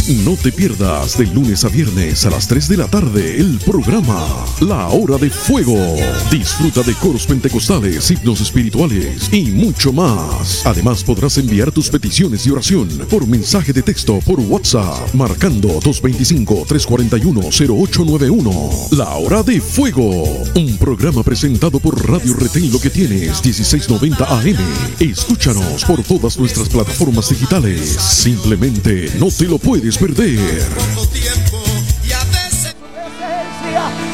No te pierdas de lunes a viernes a las 3 de la tarde el programa La Hora de Fuego. Disfruta de coros pentecostales, himnos espirituales y mucho más. Además podrás enviar tus peticiones de oración por mensaje de texto por WhatsApp marcando 225-341-0891. La Hora de Fuego, un programa presentado por Radio Retén Lo que Tienes 1690 AM. Escúchanos por todas nuestras plataformas digitales. Simplemente no te lo puedes perder.